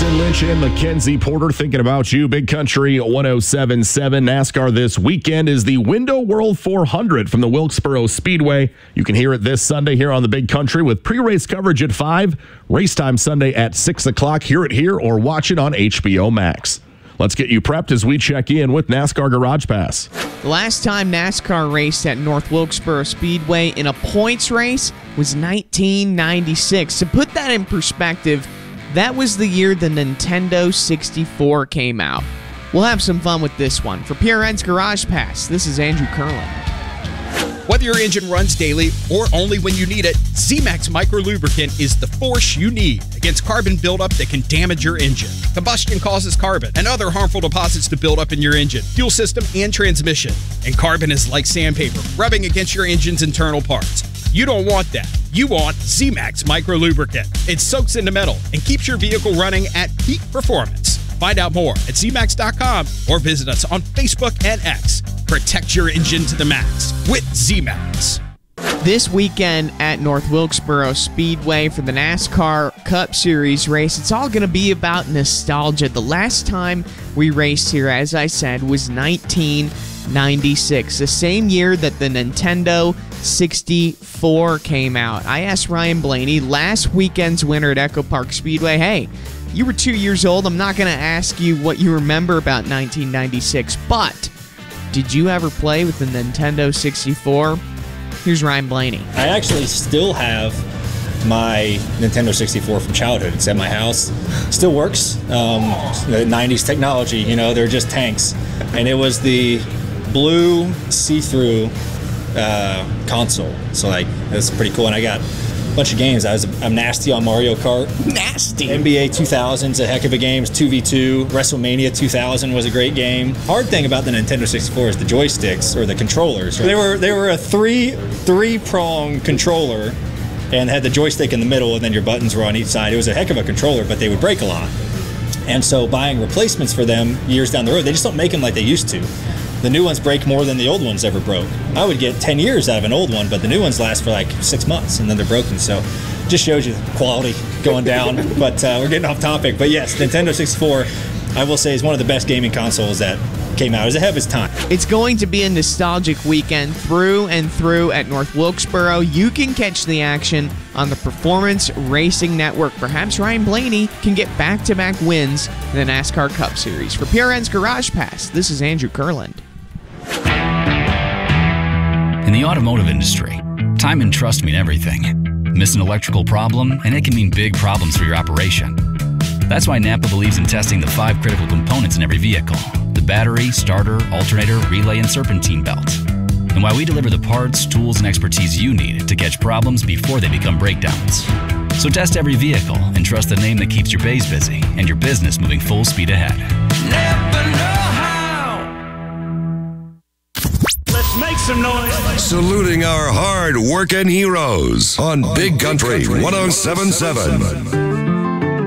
Jason Lynch and Mackenzie Porter thinking about you. Big Country 107.7. NASCAR this weekend is the Window World 400 from the Wilkesboro Speedway. You can hear it this Sunday here on the Big Country with pre-race coverage at 5, race time Sunday at 6 o'clock. Hear it here or watch it on HBO Max. Let's get you prepped as we check in with NASCAR Garage Pass. The last time NASCAR raced at North Wilkesboro Speedway in a points race was 1996. To put that in perspective, that was the year the Nintendo 64 came out. We'll have some fun with this one. For PRN's Garage Pass, this is Andrew Kurland. Whether your engine runs daily or only when you need it, Z-Max Micro Lubricant is the force you need against carbon buildup that can damage your engine. Combustion causes carbon and other harmful deposits to build up in your engine, fuel system, and transmission. And carbon is like sandpaper, rubbing against your engine's internal parts. You don't want that. You want Z-Max Micro Lubricant. It soaks into metal and keeps your vehicle running at peak performance. Find out more at zmax.com or visit us on Facebook and X. Protect your engine to the max with Z-Max. This weekend at North Wilkesboro Speedway for the NASCAR Cup Series race, it's all going to be about nostalgia. The last time we raced here, as I said, was 1996, the same year that the Nintendo 64 came out. I asked Ryan Blaney, last weekend's winner at Echo Park Speedway, hey, you were 2 years old. I'm not going to ask you what you remember about 1996, but did you ever play with the Nintendo 64? Here's Ryan Blaney. I actually still have my Nintendo 64 from childhood. It's at my house. Still works. The 90s technology, they're just tanks. And it was the blue see-through console. So, that's pretty cool. And I got a bunch of games. I'm nasty on Mario Kart. Nasty. NBA 2000's a heck of a game. 2v2. WrestleMania 2000 was a great game. Hard thing about the Nintendo 64 is the joysticks or the controllers. Right? They were a three-prong controller and had the joystick in the middle, and then your buttons were on each side. It was a heck of a controller, but they would break a lot. And so buying replacements for them years down the road, they just don't make them like they used to. The new ones break more than the old ones ever broke. I would get 10 years out of an old one, but the new ones last for 6 months, and then they're broken. So just shows you the quality going down. But we're getting off topic. But yes, Nintendo 64, I will say, is one of the best gaming consoles that came out. It was ahead of its time. It's going to be a nostalgic weekend through and through at North Wilkesboro. You can catch the action on the Performance Racing Network. Perhaps Ryan Blaney can get back-to-back wins in the NASCAR Cup Series. For PRN's Garage Pass, this is Andrew Kurland. In the automotive industry, time and trust mean everything. Miss an electrical problem, and it can mean big problems for your operation. That's why Napa believes in testing the 5 critical components in every vehicle: the battery, starter, alternator, relay, and serpentine belt. And why we deliver the parts, tools, and expertise you need to catch problems before they become breakdowns. So test every vehicle and trust the name that keeps your bays busy and your business moving full speed ahead. Never know how. Let's make some noise. Saluting our hard-working heroes on Big Country 107.7.